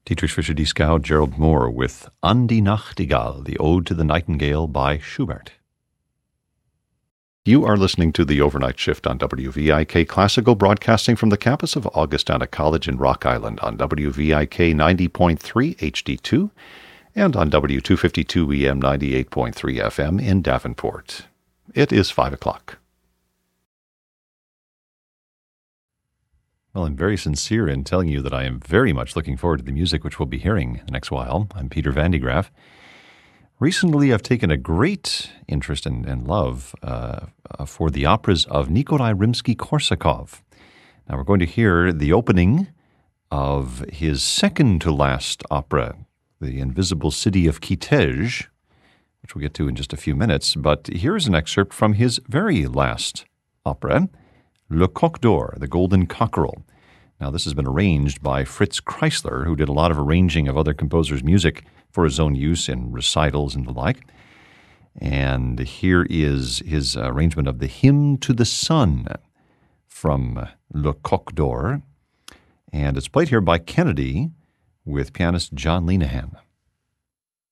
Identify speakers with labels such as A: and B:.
A: Dietrich Fischer-Dieskau, Gerald Moore with An die Nachtigall, the Ode to the Nightingale by Schubert. You are listening to the Overnight Shift on WVIK Classical, broadcasting from the campus of Augustana College in Rock Island on WVIK 90.3 HD2 and on W252 EM 98.3 FM in Davenport. It is 5 o'clock. Well, I'm very sincere in telling you that I am very much looking forward to the music which we'll be hearing the next while. I'm Peter Van de Graaff. Recently, I've taken a great interest and love for the operas of Nikolai Rimsky-Korsakov. Now, we're going to hear the opening of his second-to-last opera, The Invisible City of Kitezh, which we'll get to in just a few minutes. But here's an excerpt from his very last opera, Le Coq d'Or, The Golden Cockerel. Now, this has been arranged by Fritz Kreisler, who did a lot of arranging of other composers' music for his own use in recitals and the like. And here is his arrangement of the Hymn to the Sun from Le Coq d'Or. And it's played here by Kennedy with pianist John Linehan.